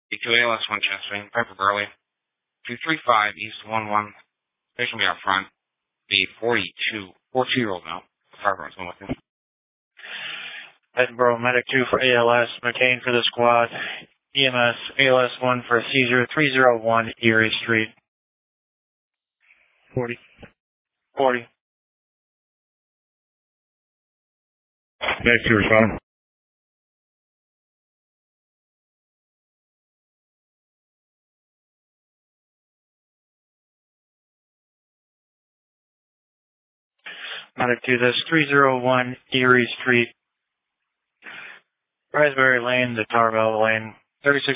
B2 ALS 1 Chester, Piper Burley. 235 East 11. Station will be out front. The 42-year-old now. Firearms, one with him. Edinburgh Medic 2 for ALS, McCain for the squad. EMS ALS 1 for seizure, 301 Erie Street. 40. Next to respond. Medic 2, this 301 Erie Street. Raspberry Lane to Tarbell Lane, 36.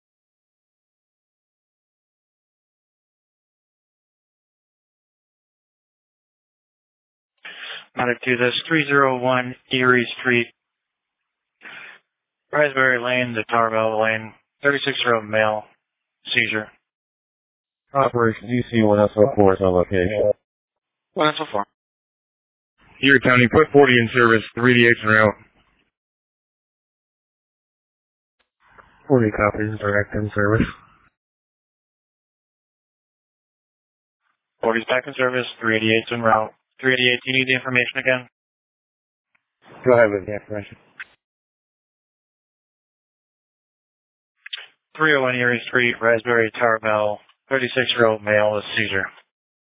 Medic 2, this 301 Erie Street. Raspberry Lane to Tarbell Lane, 36-year-old male, seizure. Operation DC 1SO4 is on location. 1SO4. Here, County, put 40 in service, 3D8's en route. 40 copies, direct in service. 40's back in service, 388's en route. 388, do you need the information again? Go ahead with the information. 301 Erie Street, Raspberry Tarbell, 36-year-old male with seizure.